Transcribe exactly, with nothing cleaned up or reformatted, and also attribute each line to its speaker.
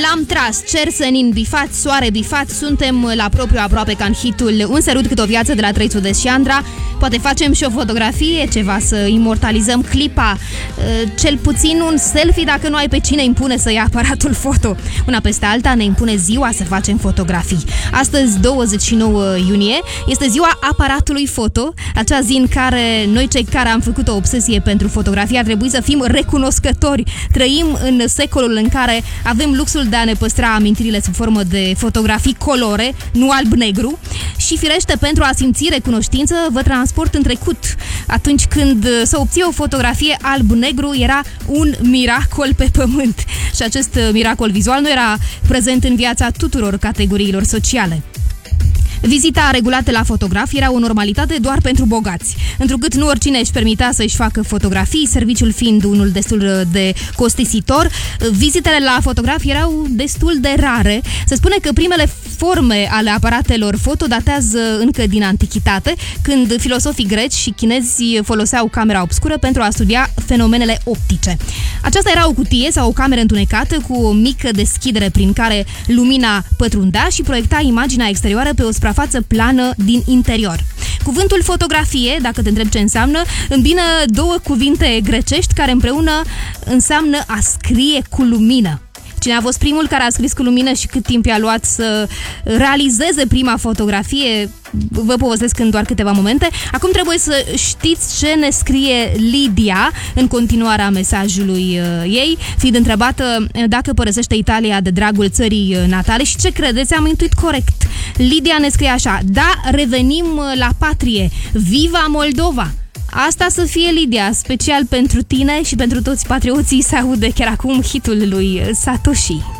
Speaker 1: L-am tras, cer senin bifat, soare bifat. Suntem la propriu aproape ca în hitul Un sărut cât o viață de la Trei Sud-Est și Andra. Poate facem și o fotografie, ceva să imortalizăm clipa, cel puțin un selfie dacă nu ai pe cine impune să ia aparatul foto. Una peste alta ne impune ziua să facem fotografii. Astăzi, douăzeci și nouă iunie, este ziua aparatului foto, acea zi în care noi cei care am făcut o obsesie pentru fotografie ar trebui să fim recunoscători. Trăim în secolul în care avem luxul de a ne păstra amintirile sub formă de fotografii colore, nu alb-negru, și firește, pentru a simți recunoștință, vă transport în trecut, atunci când să obții o fotografie alb-negru era un miracol pe pământ. Și acest miracol vizual nu era prezent în viața tuturor categoriilor sociale. Vizita regulată la fotograf era o normalitate doar pentru bogați, întrucât nu oricine își permitea să-și facă fotografii, serviciul fiind unul destul de costisitor. Vizitele la fotograf erau destul de rare. Se spune că primele forme ale aparatelor foto datează încă din antichitate, când filosofii greci și chinezi foloseau camera obscură pentru a studia fenomenele optice. Aceasta era o cutie sau o cameră întunecată cu o mică deschidere prin care lumina pătrundea și proiecta imaginea exterioară pe o suprafață plană din interior. Cuvântul fotografie, dacă te întreb ce înseamnă, îmbină două cuvinte grecești care împreună înseamnă a scrie cu lumină. Cine a fost primul care a scris cu lumină și cât timp i-a luat să realizeze prima fotografie, vă povestesc în doar câteva momente. Acum trebuie să știți ce ne scrie Lidia în continuarea mesajului ei, fiind întrebată dacă părăsește Italia de dragul țării natale și ce credeți, am intuit corect. Lidia ne scrie așa: da, revenim la patrie, viva Moldova! Asta să fie, Lidia, special pentru tine și pentru toți patrioții, se aude chiar acum hitul lui Satoshi.